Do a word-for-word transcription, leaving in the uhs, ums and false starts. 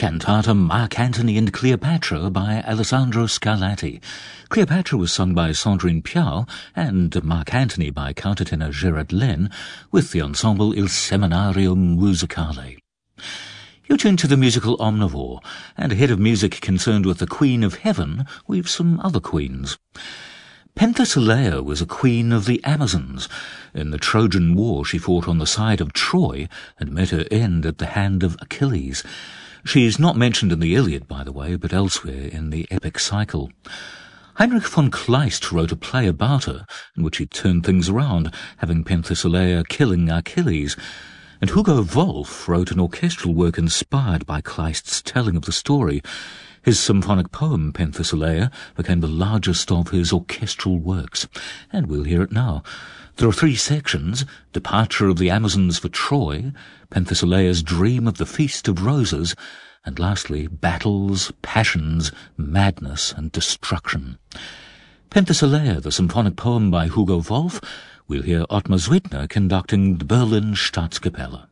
cantata Mark Antony and Cleopatra by Alessandro Scarlatti. Cleopatra was sung by Sandrine Pial and Mark Antony by countertenor Gerard Len with the ensemble Il Seminario Musicale. You're tuned to the musical Omnivore, and ahead of music concerned with the Queen of Heaven, we've some other queens. Penthesilea was a queen of the Amazons. In the Trojan War she fought on the side of Troy and met her end at the hand of Achilles. She is not mentioned in the Iliad, by the way, but elsewhere in the epic cycle. Heinrich von Kleist wrote a play about her, in which he turned things around, having Penthesilea killing Achilles, and Hugo Wolf wrote an orchestral work inspired by Kleist's telling of the story. His symphonic poem, Penthesilea, became the largest of his orchestral works, and we'll hear it now. There are three sections: Departure of the Amazons for Troy, Penthesilea's Dream of the Feast of Roses, and lastly, Battles, Passions, Madness, and Destruction. Penthesilea, the symphonic poem by Hugo Wolf. We'll hear Ottmar Zwittner conducting the Berlin Staatskapelle.